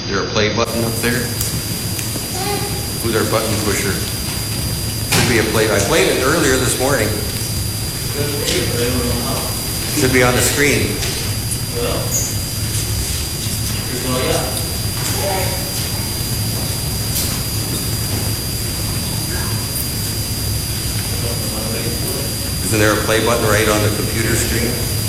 there a play button up there? Who's our button pusher? Should be a play. I played it earlier this morning. Should be on the screen. Isn't there a play button right on the computer screen?